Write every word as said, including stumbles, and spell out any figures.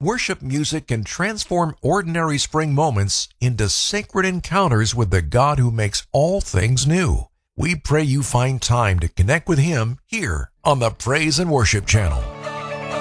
Worship music can transform ordinary spring moments into sacred encounters with the God who makes all things new. We pray you find time to connect with Him here on the Praise and Worship Channel.